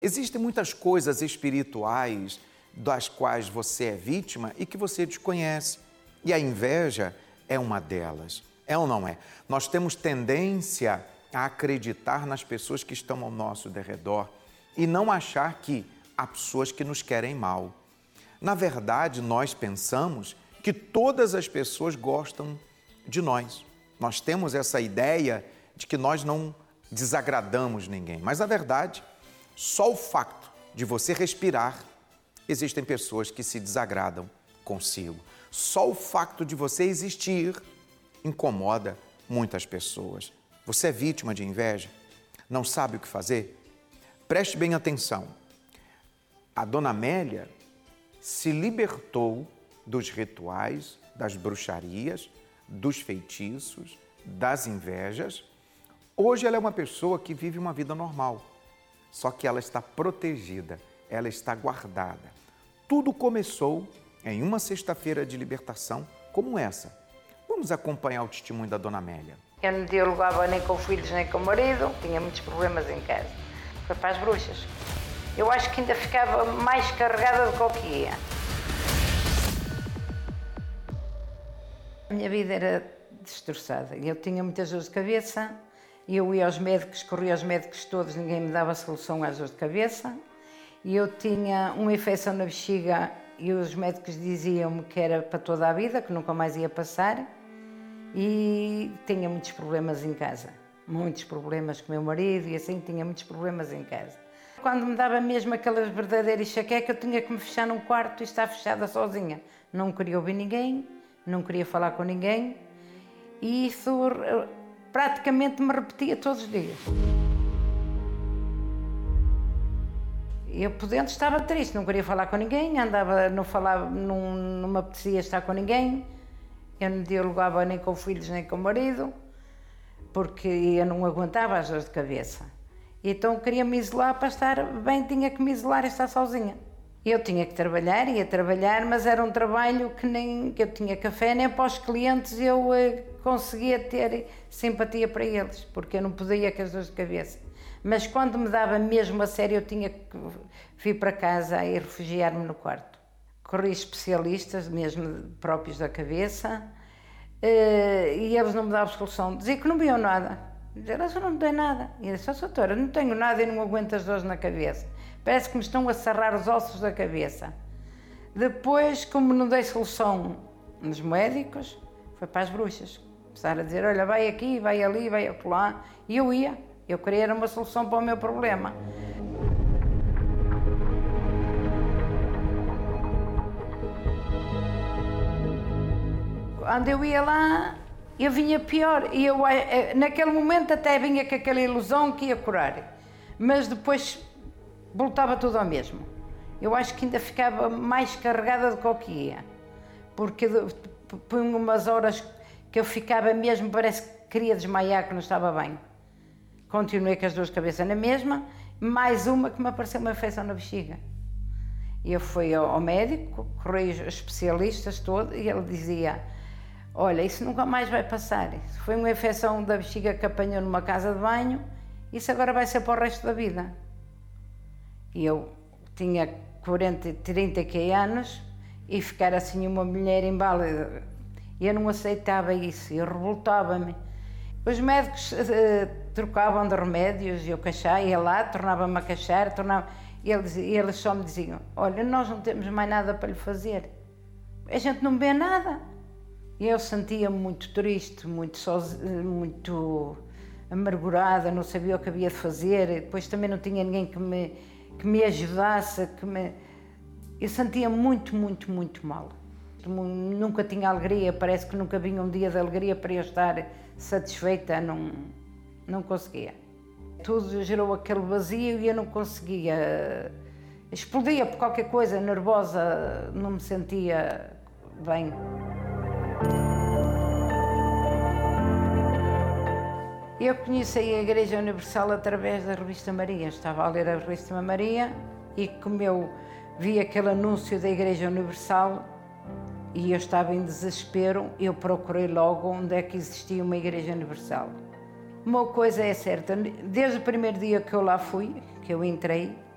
Existem muitas coisas espirituais das quais você é vítima e que você desconhece. E a inveja é uma delas. É ou não é? Nós temos tendência a acreditar nas pessoas que estão ao nosso derredor e não achar que há pessoas que nos querem mal. Na verdade, nós pensamos que todas as pessoas gostam de nós. Nós temos essa ideia de que nós não desagradamos ninguém. Mas, na verdade, só o facto de você respirar, existem pessoas que se desagradam consigo. Só o facto de você existir incomoda muitas pessoas. Você é vítima de inveja? Não sabe o que fazer? Preste bem atenção. A Dona Amélia se libertou dos rituais, das bruxarias, dos feitiços, das invejas. Hoje ela é uma pessoa que vive uma vida normal, só que ela está protegida, ela está guardada. Tudo começou em uma sexta-feira de libertação como essa. Vamos acompanhar o testemunho da Dona Amélia. Eu não dialogava nem com filhos nem com o marido, tinha muitos problemas em casa. Foi para as bruxas. Eu acho que ainda ficava mais carregada do que ia. A minha vida era destroçada. Eu tinha muitas dores de cabeça, eu ia aos médicos, corria aos médicos todos, ninguém me dava solução às dores de cabeça. E eu tinha uma infecção na bexiga e os médicos diziam-me que era para toda a vida, que nunca mais ia passar. E tinha muitos problemas em casa. Muitos problemas com o meu marido e assim, tinha muitos problemas em casa. Quando me dava mesmo aquela verdadeira enxaqueca, eu tinha que me fechar num quarto e estar fechada sozinha. Não queria ouvir ninguém, não queria falar com ninguém e isso praticamente me repetia todos os dias. Eu por dentro estava triste, não queria falar com ninguém, andava, não falava, não me apetecia estar com ninguém, eu não dialogava nem com filhos nem com o marido, porque eu não aguentava as dores de cabeça. Então queria me isolar para estar bem, tinha que me isolar e estar sozinha. Eu tinha que trabalhar, ia trabalhar, mas era um trabalho que eu tinha café, nem para os clientes eu conseguia ter simpatia para eles, porque eu não podia com as dores de cabeça. Mas quando me dava mesmo a sério, eu tinha que vir para casa e refugiar-me no quarto. Corri especialistas, mesmo próprios da cabeça, e eles não me davam solução. Diziam que não viam nada. Diziam, eu não tenho nada. E eu disse, doutora, não tenho nada e não aguento as dores na cabeça. Parece que me estão a serrar os ossos da cabeça. Depois, como não dei solução nos médicos, foi para as bruxas. Começaram a dizer, olha, vai aqui, vai ali, vai acolá. E eu ia. Eu queria uma solução para o meu problema. Quando eu ia lá, eu vinha pior. E eu, naquele momento até vinha com aquela ilusão que ia curar. Mas depois voltava tudo ao mesmo. Eu acho que ainda ficava mais carregada do que ia. Porque por umas horas que eu ficava mesmo, parece que queria desmaiar, que não estava bem. Continuei com as dores de cabeça na mesma, mais uma que me apareceu uma infecção na bexiga. E eu fui ao médico, corri os especialistas todos, e ele dizia, olha, isso nunca mais vai passar. Isso foi uma infecção da bexiga que apanhou numa casa de banho, isso agora vai ser para o resto da vida. E eu tinha 30 anos, e ficar assim uma mulher inválida, eu não aceitava isso, eu revoltava-me. Os médicos trocavam de remédios, eu ia lá, tornava-me a queixar, e eles só me diziam, olha, nós não temos mais nada para lhe fazer, a gente não vê nada. E eu sentia-me muito triste, muito amargurada, não sabia o que havia de fazer, depois também não tinha ninguém que me ajudasse, eu sentia-me muito mal. Nunca tinha alegria, parece que nunca vinha um dia de alegria para eu estar satisfeita, não conseguia. Tudo gerou aquele vazio e eu não conseguia, explodia por qualquer coisa, nervosa, não me sentia bem. Eu conheci a Igreja Universal através da Revista Maria, estava a ler a Revista Maria e como eu vi aquele anúncio da Igreja Universal, e eu estava em desespero, eu procurei logo onde é que existia uma Igreja Universal. Uma coisa é certa, desde o primeiro dia que eu lá fui, que eu entrei,